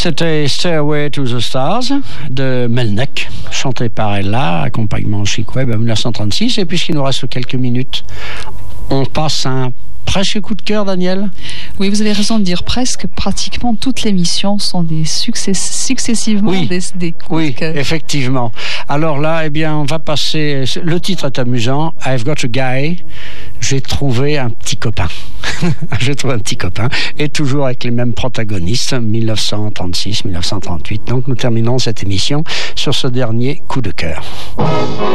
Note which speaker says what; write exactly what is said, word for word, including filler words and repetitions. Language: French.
Speaker 1: C'était Stairway to the Stars de Melnick, chanté par Ella, accompagnement de Chic Webb en dix-neuf cent trente-six. Et puisqu'il nous reste quelques minutes, on passe à un presque coup de cœur, Daniel.
Speaker 2: Oui, vous avez raison de dire presque. Pratiquement toutes les émissions sont des succès, successivement
Speaker 1: oui.
Speaker 2: des, des coups
Speaker 1: oui,
Speaker 2: de cœur.
Speaker 1: Effectivement. Alors là, eh bien, on va passer. Le titre est amusant. I've got a guy. J'ai trouvé un petit copain. J'ai trouvé un petit copain. Et toujours avec les mêmes protagonistes, dix-neuf cent trente-six, dix-neuf cent trente-huit. Donc nous terminons cette émission sur ce dernier coup de cœur.